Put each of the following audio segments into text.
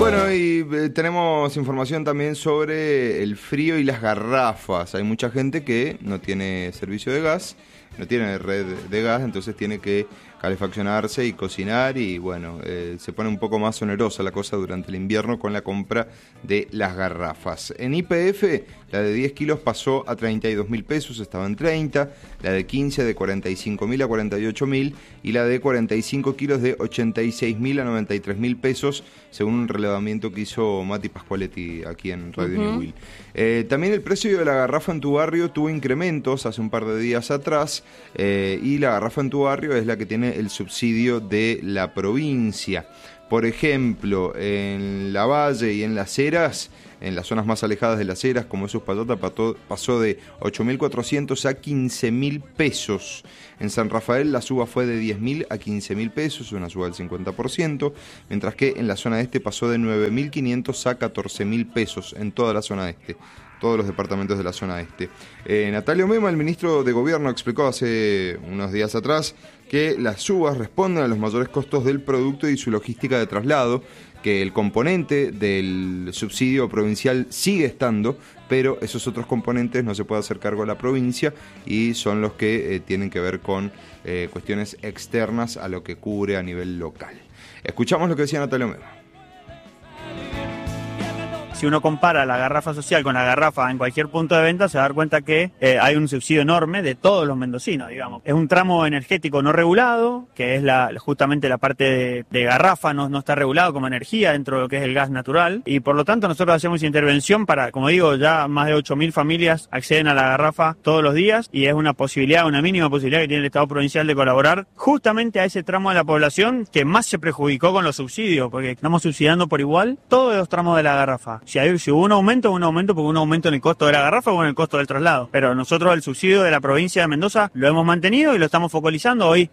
Bueno, y tenemos información también sobre el frío y las garrafas. Hay mucha gente que no tiene servicio de gas, no tiene red de gas, entonces tiene que calefaccionarse y cocinar y bueno, se pone un poco más onerosa la cosa durante el invierno con la compra de las garrafas. En YPF, la de 10 kilos pasó a 32.000 pesos, estaba en 30, la de 15 de 45.000 a 48.000 y la de 45 kilos de 86.000 a 93.000 pesos, según un relevamiento que hizo Mati Pascualetti aquí en Radio New Will. También el precio de la garrafa en tu barrio tuvo incrementos hace un par de días atrás y la garrafa en tu barrio es la que tiene el subsidio de la provincia. Por ejemplo, en La Valle y en Las Heras, en las zonas más alejadas de Las Heras, como esos Patota, pasó de 8.400 a 15.000 pesos. En San Rafael la suba fue de 10.000 a 15.000 pesos, una suba del 50%, mientras que en la zona este pasó de 9.500 a 14.000 pesos en toda la zona este. Todos los departamentos de la zona este. Natalio Mema, el ministro de Gobierno, explicó hace unos días atrás que las subas responden a los mayores costos del producto y su logística de traslado, que el componente del subsidio provincial sigue estando, pero esos otros componentes no se puede hacer cargo a la provincia y son los que tienen que ver con cuestiones externas a lo que cubre a nivel local. Escuchamos lo que decía Natalio Mema. Si uno compara la garrafa social con la garrafa en cualquier punto de venta, se va a dar cuenta que hay un subsidio enorme de todos los mendocinos, digamos. Es un tramo energético no regulado, que es justamente la parte de garrafa, no está regulado como energía dentro de lo que es el gas natural, y por lo tanto nosotros hacemos intervención para, como digo, ya más de 8.000 familias acceden a la garrafa todos los días, y es una posibilidad, una mínima posibilidad que tiene el Estado provincial de colaborar justamente a ese tramo de la población que más se perjudicó con los subsidios, porque estamos subsidiando por igual todos los tramos de la garrafa. Si hubo un aumento porque un aumento en el costo de la garrafa o en el costo del traslado. Pero nosotros el subsidio de la provincia de Mendoza lo hemos mantenido y lo estamos focalizando hoy.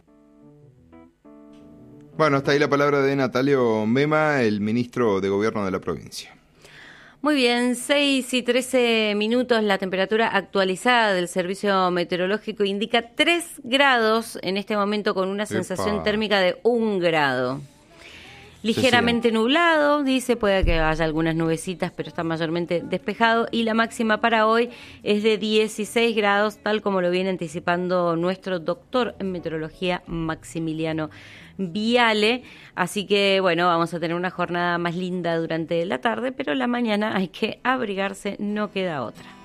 Bueno, hasta ahí la palabra de Natalio Mema, el ministro de Gobierno de la provincia. Muy bien, 6:13, la temperatura actualizada del Servicio Meteorológico indica 3 grados en este momento con una sensación térmica de 1 grado. Ligeramente nublado, dice, puede que haya algunas nubecitas, pero está mayormente despejado. Y la máxima para hoy es de 16 grados, tal como lo viene anticipando nuestro doctor en meteorología, Maximiliano Viale. Así que, bueno, vamos a tener una jornada más linda durante la tarde, pero la mañana hay que abrigarse, no queda otra.